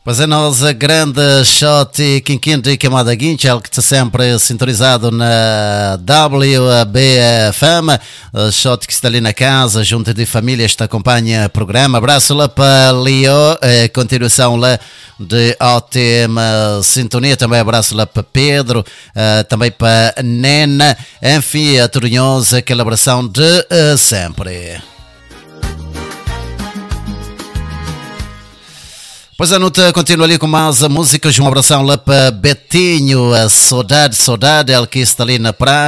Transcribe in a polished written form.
Pois é, nós, a grande shot Quinquinto Camada Guincha, ele que está sempre sintonizado na WBFM, shot que está ali na casa, junto de famílias que acompanha o programa. Abraço lá para Leo, continuação lá de ótima sintonia, também abraço lá para Pedro, também para Nena, enfim, a Torunhosa, aquela abração de sempre. Pois a nota continua ali com mais músicas, um abração lá para Betinho, a Saudade, ele que está ali na praia.